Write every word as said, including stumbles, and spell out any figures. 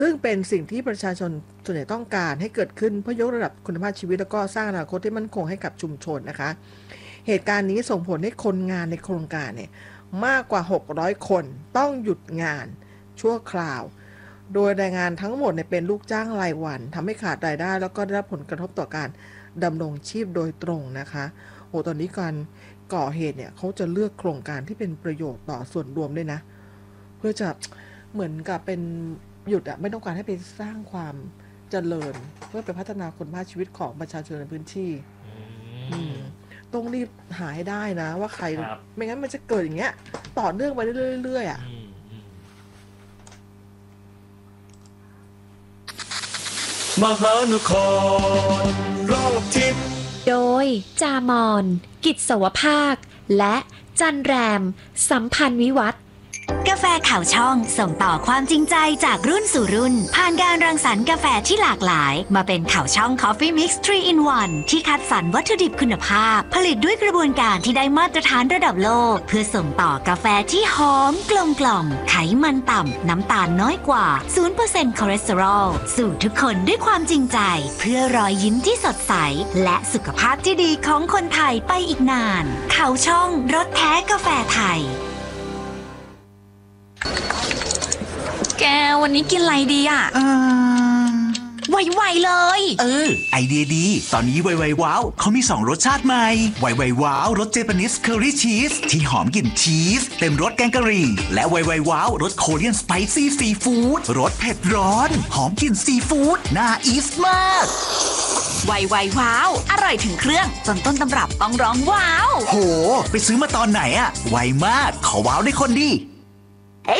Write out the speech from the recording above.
ซึ่งเป็นสิ่งที่ประชาชนส่วนใหญ่ต้องการให้เกิดขึ้นเพื่อยกระดับคุณภาพชีวิตแล้วก็สร้างอนาคตที่มั่นคงให้กับชุมชนนะคะเหตุการณ์นี้ส่งผลให้คนงานในโครงการเนี่ยมากกว่าหกร้อยคนต้องหยุดงานชั่วคราวโดยแรงงานทั้งหมดเนี่ยเป็นลูกจ้างรายวันทำให้ขาดรายได้แล้วก็ได้รับผลกระทบต่อการดำรงชีพโดยตรงนะคะโอ้ตอนนี้การก่อเหตุเนี่ยเขาจะเลือกโครงการที่เป็นประโยชน์ต่อส่วนรวมด้วยนะเพื่อจะเหมือนกับเป็นหยุดอะไม่ต้องการให้ไปสร้างความเจริญเพื่อไปพัฒนาคุณภาพชีวิตของประชาชนในพื้นที่ต้องรีบหาให้ได้นะว่าใครไม่งั้นมันจะเกิดอย่างเงี้ยต่อเนื่องไปเรื่อยๆอะมหานครรอบทิศโดยจามอนกิจสวภาคและจันแรมสัมพันธ์วิวัฒน์กาแฟข่าวช่องส่งต่อความจริงใจจากรุ่นสู่รุ่นผ่านการรังสรรค์กาแฟที่หลากหลายมาเป็นข่าวช่อง Coffee Mix ทรี in วัน ที่คัดสรรวัตถุดิบคุณภาพผลิตด้วยกระบวนการที่ได้มาตรฐานระดับโลกเพื่อส่งต่อกาแฟที่หอมกลมกล่อมไขมันต่ำน้ำตาลน้อยกว่า ศูนย์เปอร์เซ็นต์ คอเลสเตอรอลสู่ทุกคนด้วยความจริงใจเพื่อรอยยิ้มที่สดใสและสุขภาพที่ดีของคนไทยไปอีกนานข่าวช่องรสแท้กาแฟไทยแกวันนี้กินอะไรดีอ่ะไวๆเลยเออไอเดียดีตอนนี้ไวๆว้าวเขามีสองรสชาติใหม่ไวๆว้าวรสเจแปนิสเคอรี่ชีสที่หอมกลิ่นชีสเต็มรสแกงกะหรี่และไวๆว้าวรสโคเรียนสไปซี่ซีฟู้ดรสเผ็ดร้อนหอมกลิ่นซีฟู้ดน่าอีสมากไวๆว้าวอร่อยถึงเครื่องจนต้นตำรับต้องร้องว้าวโหไปซื้อมาตอนไหนอะไวมากขอว้าวได้คนดี